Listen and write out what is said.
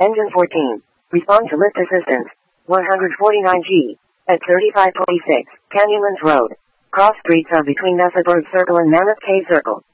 Engine 14. Respond to lift assistance. 149G. At 3526, Canyonlands Road. Cross streets are between Nessaburg Circle and Mammoth Cave Circle.